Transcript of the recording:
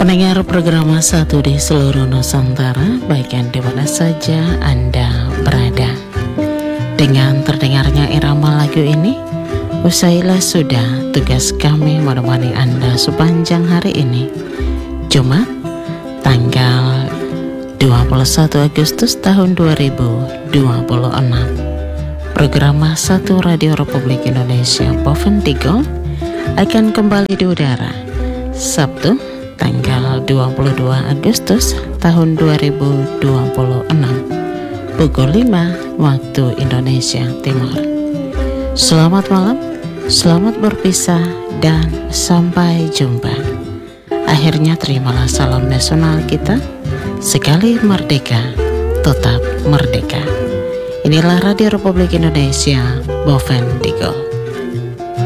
Pendengar program satu di seluruh Nusantara, baik yang di mana saja Anda berada. Dengan terdengarnya irama lagu ini, usailah sudah tugas kami menemani Anda sepanjang hari ini, Jumat, tanggal 21 Agustus tahun 2026. Program satu Radio Republik Indonesia Bovendigul akan kembali di udara Sabtu tanggal 22 Agustus tahun 2026 pukul 5 waktu Indonesia Timur. Selamat malam, selamat berpisah, dan sampai jumpa. Akhirnya terimalah salam nasional kita, sekali merdeka, tetap merdeka. Inilah Radio Republik Indonesia Bovendigul.